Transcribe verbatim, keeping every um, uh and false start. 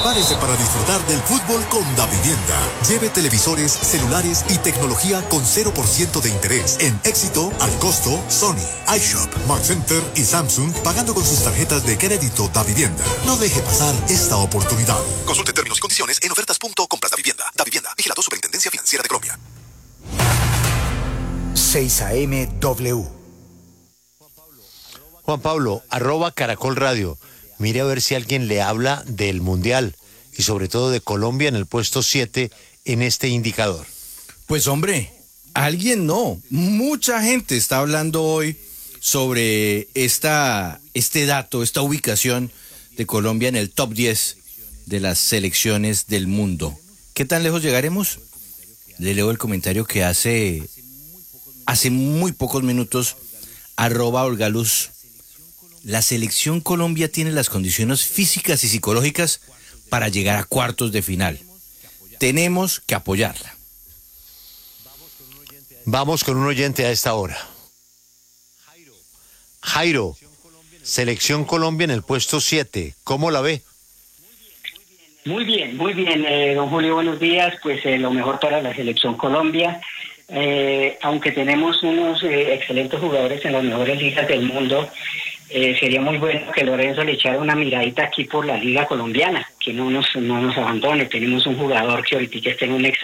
Prepárese para disfrutar del fútbol con Davivienda. Lleve televisores, celulares y tecnología con cero por ciento de interés en Éxito, Al Costo, Sony, iShop, Mark Center y Samsung, pagando con sus tarjetas de crédito Davivienda. No deje pasar esta oportunidad. Consulte términos y condiciones en ofertas punto compras davivienda. Davivienda, vigilado Superintendencia Financiera de Colombia. seis A M W. Juan Pablo, arroba Caracol Radio. Mire a ver si alguien le habla del Mundial y sobre todo de Colombia en el puesto siete en este indicador. Pues hombre, alguien no. Mucha gente está hablando hoy sobre esta, este dato, esta ubicación de Colombia en el top diez de las selecciones del mundo. ¿Qué tan lejos llegaremos? Le leo el comentario que hace hace muy pocos minutos arroba Olgaluz. La selección Colombia tiene las condiciones físicas y psicológicas para llegar a cuartos de final. Tenemos que apoyarla. Vamos con un oyente a esta hora. Jairo, selección Colombia en el puesto siete. ¿Cómo la ve? Muy bien, muy bien, eh, don Julio, buenos días. Pues eh, lo mejor para la selección Colombia. Eh, aunque tenemos unos eh, excelentes jugadores en las mejores ligas del mundo, eh, sería muy bueno que Lorenzo le echara una miradita aquí por la liga colombiana, que no nos, no nos abandone. Tenemos un jugador que ahorita está en un excelente